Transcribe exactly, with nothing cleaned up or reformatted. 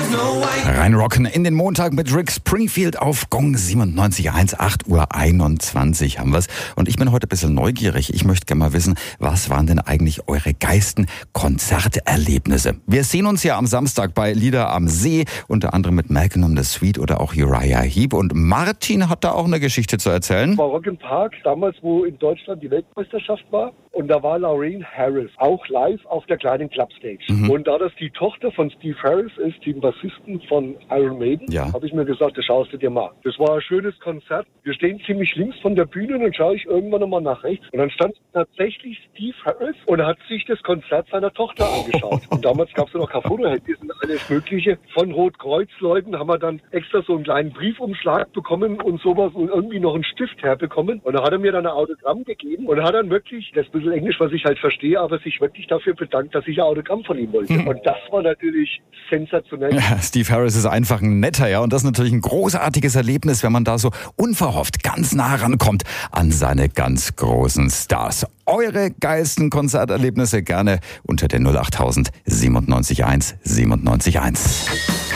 Reinrocken in den Montag mit Rick Springfield auf Gong siebenundneunzig Komma eins, acht Uhr einundzwanzig haben wir's. Und ich bin heute ein bisschen neugierig. Ich möchte gerne mal wissen, was waren denn eigentlich eure geilsten Konzerterlebnisse? Wir sehen uns ja am Samstag bei Lieder am See, unter anderem mit Malcolm the Sweet oder auch Uriah Heep. Und Martin hat da auch eine Geschichte zu erzählen. War Rock im Park, damals wo in Deutschland die Weltmeisterschaft war. Und da war Laureen Harris auch live auf der kleinen Clubstage. Mhm. Und da das die Tochter von Steve Harris ist, dem Bassisten von Iron Maiden, ja. habe ich mir gesagt, das schaust du dir mal an. Das war ein schönes Konzert. Wir stehen ziemlich links von der Bühne und dann schaue ich irgendwann nochmal nach rechts. Und dann stand tatsächlich Steve Harris und hat sich das Konzert seiner Tochter angeschaut. Und damals gab es ja noch kein Fotohandys und alles Mögliche. Von Rotkreuz-Leuten haben wir dann extra so einen kleinen Briefumschlag bekommen und sowas und irgendwie noch einen Stift herbekommen. Und da hat er mir dann ein Autogramm gegeben und hat dann wirklich, das ist ein bisschen Englisch, was ich halt verstehe, aber sich wirklich dafür bedankt, dass ich ein Autogramm von ihm wollte. Und das war natürlich sensationell. Ja, Steve Harris ist einfach ein netter, ja. Und das ist natürlich ein großartiges Erlebnis, wenn man da so unverhofft ganz nah rankommt an seine ganz großen Stars. Eure geilsten Konzerterlebnisse gerne unter der null acht null null siebenundneunzig Komma eins siebenundneunzig Komma eins.